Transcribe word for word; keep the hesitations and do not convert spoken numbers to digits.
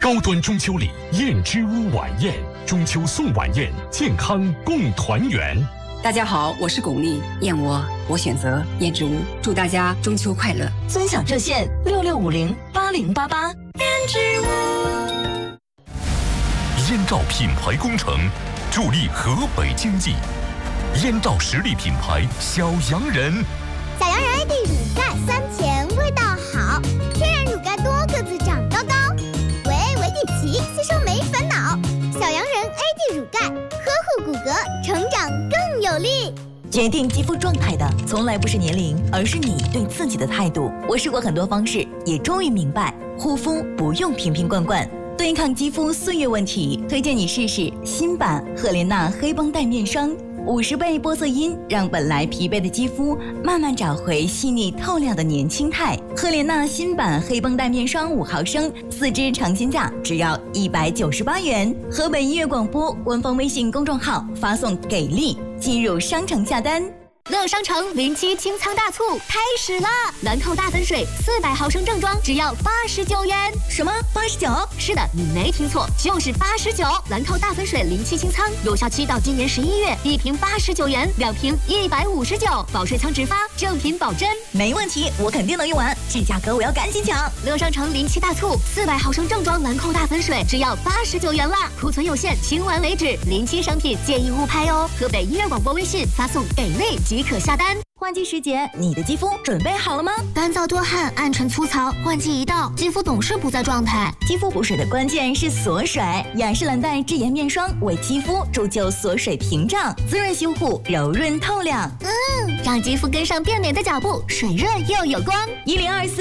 高端中秋礼，燕之屋晚宴，中秋送晚宴，健康共团圆。 大家好，我是巩俐，燕窝我选择燕之屋，祝大家中秋快乐。 尊享热线六六五零八零八八。燕之屋。燕赵品牌工程，助力河北经济。燕赵实力品牌小洋人。 小洋人 A D 乳钙酸甜，味道好，天然乳钙多个子长高高。维 A 维 D 奇，吸收没烦恼。小洋人 A D 乳钙，呵护骨骼，成长更有力。 决定肌肤状态的从来不是年龄，而是你对自己的态度。我试过很多方式，也终于明白，护肤不用瓶瓶罐罐。对抗肌肤岁月问题，推荐你试试新版赫莲娜黑绷带面霜。五十倍玻色因让本来疲惫的肌肤慢慢找回细腻透亮的年轻态。赫莲娜新版黑绷带面霜五毫升，四支尝鲜价只要一百九十八元。河北音乐广播官方微信公众号发送“给力”进入商城下单。 乐商城零七清仓大促开始了，兰蔻大粉水四百毫升正装只要八十九元。 什么？八十九？ 是的，你没听错，就是八十九。兰蔻大粉水零七清仓有效期到今年十一月，一瓶八十九元，两瓶一百五十九，保税仓直发，正品保真。 没问题，我肯定能用完，这价格我要赶紧抢。 乐商城零七大促，四百毫升正装兰蔻大粉水只要八十九元啦，库存有限，清完为止。零七商品建议勿拍哦。河北音乐广播微信发送给力即可下单。 换季时节，你的肌肤准备好了吗？ 干燥多汗、暗沉粗糙，换季一到，肌肤总是不在状态。 肌肤补水的关键是锁水，雅诗兰黛智妍面霜为肌肤铸就锁水屏障，滋润修护，柔润透亮。 嗯，让肌肤跟上变美的脚步，水润又有光。 一零二四。